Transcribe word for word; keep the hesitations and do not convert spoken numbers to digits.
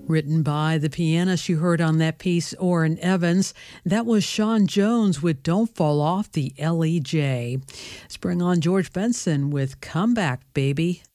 Written by the pianist you heard on that piece, Orrin Evans. That was Sean Jones with Don't Fall Off the L E J. Let's bring on George Benson with Come Back, Baby.